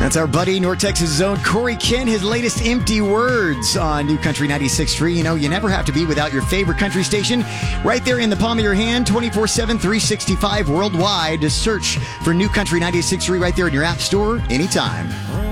That's our buddy, North Texas' own Corey Kent, his latest Empty Words on New Country 96.3. You know, you never have to be without your favorite country station. Right there in the palm of your hand, 24/7, 365 worldwide. Just search for New Country 96.3 right there in your app store anytime.